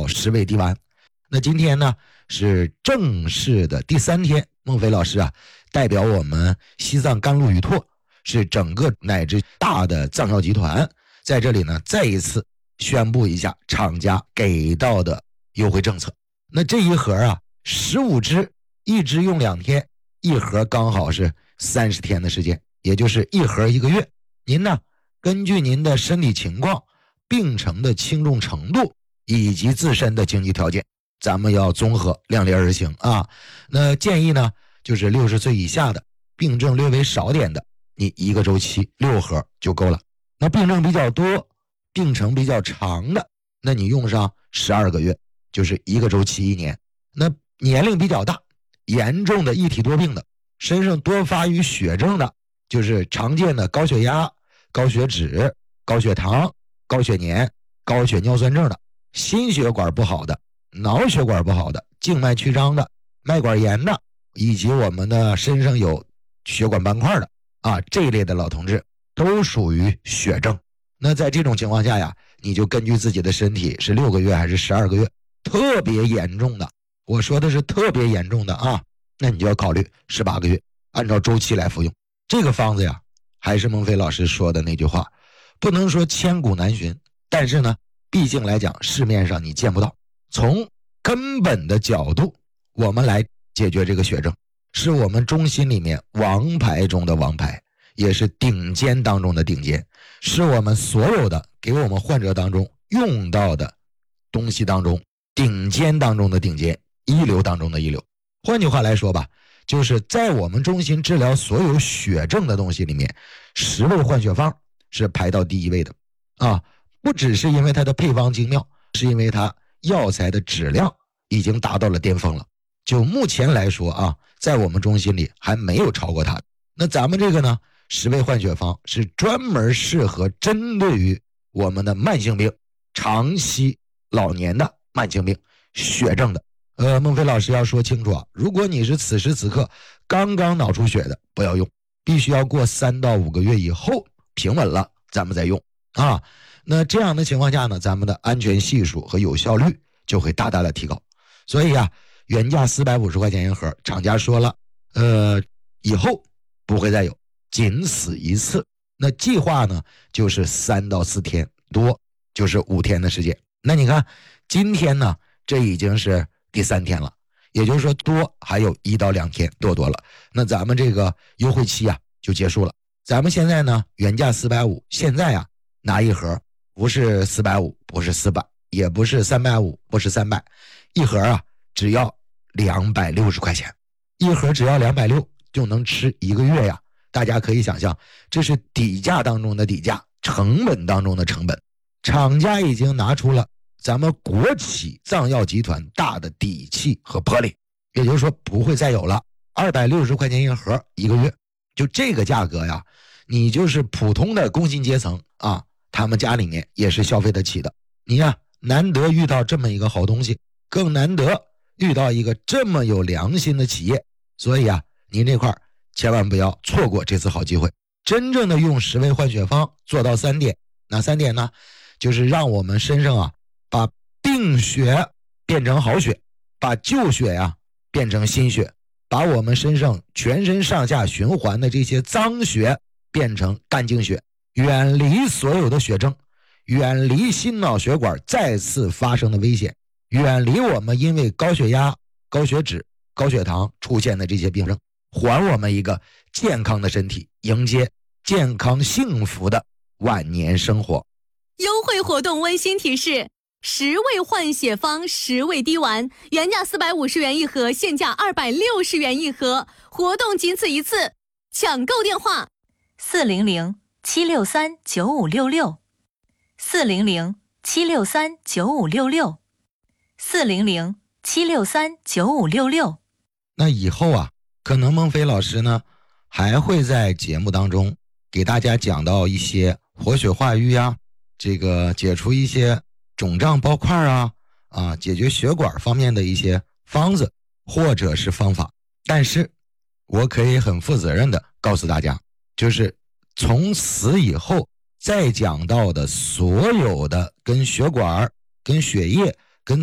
到十味滴丸。那今天呢是正式的第3天，孟非老师啊代表我们西藏甘露与拓，是整个乃至大的藏药集团，在这里呢再一次宣布一下厂家给到的优惠政策。那这一盒啊15支，一支用2天，一盒刚好是30天的时间，也就是一盒1个月。您呢根据您的身体情况、病程的轻重程度以及自身的经济条件，咱们要综合量力而行啊。那建议呢就是60岁以下的，病症略微少点的，你1个周期6盒就够了。那病症比较多、病程比较长的，那你用上12个月，就是1个周期1年。那年龄比较大、严重的一体多病的，身上多发于血症的，就是常见的高血压、高血脂、高血糖、高血粘、高血尿酸症的，心血管不好的、脑血管不好的、静脉曲张的、脉管炎的，以及我们的身上有血管斑块的啊，这一类的老同志都属于血症。那在这种情况下呀，你就根据自己的身体是6个月还是12个月，特别严重的，我说的是特别严重的啊，那你就要考虑18个月，按照周期来服用。这个方子呀，还是孟非老师说的那句话，不能说千古难寻，但是呢，毕竟来讲市面上你见不到。从根本的角度，我们来解决这个血症，是我们中心里面王牌中的王牌，也是顶尖当中的顶尖，是我们所有的给我们患者当中用到的东西当中顶尖当中的顶尖，一流当中的一流。换句话来说吧，就是在我们中心治疗所有血症的东西里面，10味换血方是排到第1位的啊！不只是因为它的配方精妙，是因为它药材的质量已经达到了巅峰了。就目前来说啊，在我们中心里还没有超过它。那咱们这个呢，10味换血方是专门适合针对于我们的慢性病、长期老年的慢性病、血症的。孟非老师要说清楚啊，如果你是此时此刻刚刚脑出血的，不要用，必须要过3到5个月以后平稳了，咱们再用啊。那这样的情况下呢，咱们的安全系数和有效率就会大大的提高。所以啊，原价450块钱一盒，厂家说了，以后不会再有，仅此一次。那计划呢，就是3到4天，多就是5天的时间。那你看，今天呢，这已经是第3天了，也就是说多还有1到2天多了。那咱们这个优惠期啊就结束了。咱们现在呢原价450，现在啊拿一盒，不是450，不是400，也不是350，不是300，一盒啊只要260块钱，一盒只要260就能吃1个月呀。大家可以想象，这是底价当中的底价，成本当中的成本。厂家已经拿出了咱们国企藏药集团大的底气和魄力，也就是说不会再有了260块钱一盒1个月，就这个价格呀，你就是普通的工薪阶层啊，他们家里面也是消费得起的。你呀，难得遇到这么一个好东西，更难得遇到一个这么有良心的企业，所以啊，您这块千万不要错过这次好机会。真正的用10味换血方做到3点，哪3点呢？就是让我们身上啊把病血变成好血，把旧血呀变成新血，把我们身上全身上下循环的这些脏血变成干净血，远离所有的血症，远离心脑血管再次发生的危险，远离我们因为高血压、高血脂、高血糖出现的这些病症，还我们一个健康的身体，迎接健康幸福的晚年生活。 优惠活动温馨提示：10味换血方10味滴丸，原价450元一盒，现价260元一盒，活动仅此一次，抢购电话 400-763-9566，400-763-9566。 那以后啊，可能孟非老师呢还会在节目当中给大家讲到一些活血化瘀啊，这个解除一些肿胀包块啊，解决血管方面的一些方子或者是方法。但是我可以很负责任的告诉大家，就是从此以后再讲到的所有的跟血管、跟血液、